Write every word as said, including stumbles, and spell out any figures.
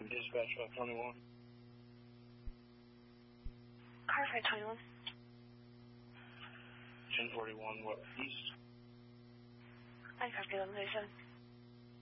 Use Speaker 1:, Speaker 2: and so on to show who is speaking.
Speaker 1: Dispatch five twenty-one.
Speaker 2: Car five twenty-one.
Speaker 1: ten forty-one, what, east?
Speaker 2: I copy eleven thirty-seven.